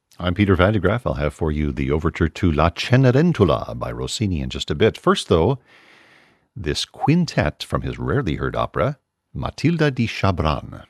I'm Peter Van de Graaff. I'll have for you the overture to La Cenerentola by Rossini in just a bit. First, though, this quintet from his rarely heard opera, Matilda di Chabran.